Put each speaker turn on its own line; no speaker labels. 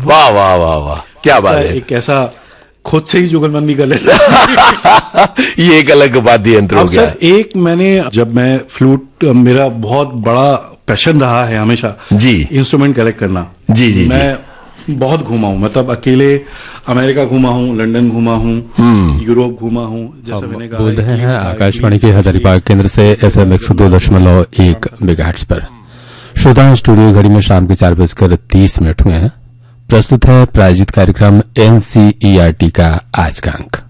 वाह वाह वाह वाह, क्या बात है।
एक ऐसा खुद से ही जुगलबंदी कर लेता
ये एक अलग वाद्य यंत्र हो गया।
सर एक मैंने जब मैं फ्लूट, मेरा बहुत बड़ा पैशन रहा है हमेशा
जी
इंस्ट्रूमेंट कलेक्ट करना।
जी जी
मैं बहुत घूमा हूँ, मतलब अकेले अमेरिका घूमा हूँ, लंदन घूमा हूँ, यूरोप घूमा हूँ। जैसा मैंने कहा,
बोल रहे हैं आकाशवाणी के हजारीबाग केंद्र से FM 102.1 मेगाहर्ट्ज पर। श्रोताओं, स्टूडियो घड़ी में शाम के 4:30 हुए हैं। प्रस्तुत है प्रायोजित कार्यक्रम NCERT का आज का अंक।